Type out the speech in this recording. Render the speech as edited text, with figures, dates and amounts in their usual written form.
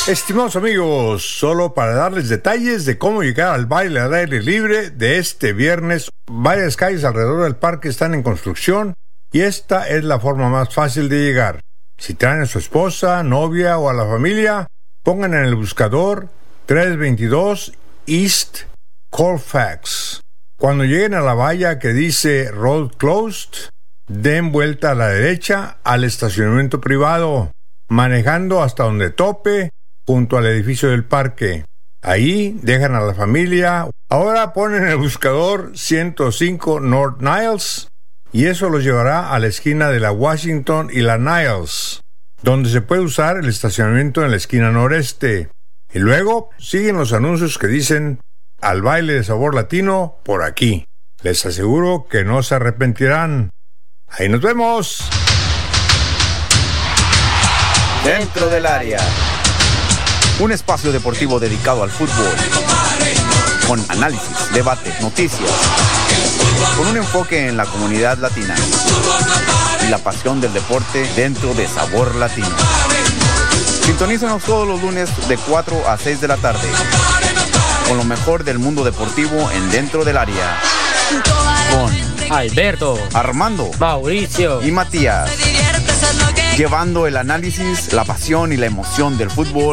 Estimados amigos, solo para darles detalles de cómo llegar al baile al aire libre de este viernes, varias calles alrededor del parque están en construcción y esta es la forma más fácil de llegar. Si traen a su esposa, novia o a la familia, pongan en el buscador 322 East Colfax. Cuando lleguen a la valla que dice Road Closed, den vuelta a la derecha al estacionamiento privado, manejando hasta donde tope, junto al edificio del parque. Ahí dejan a la familia. Ahora ponen en el buscador 105 North Niles y eso los llevará a la esquina de la Washington y la Niles, donde se puede usar el estacionamiento en la esquina noreste. Y luego siguen los anuncios que dicen al baile de sabor latino por aquí. Les aseguro que no se arrepentirán. Ahí nos vemos. Dentro del área. Un espacio deportivo dedicado al fútbol, con análisis, debate, noticias, con un enfoque en la comunidad latina y la pasión del deporte dentro de Sabor Latino. Sintonízanos todos los lunes de 4 a 6 de la tarde, con lo mejor del mundo deportivo en Dentro del Área, con Alberto, Armando, Mauricio y Matías, llevando el análisis, la pasión y la emoción del fútbol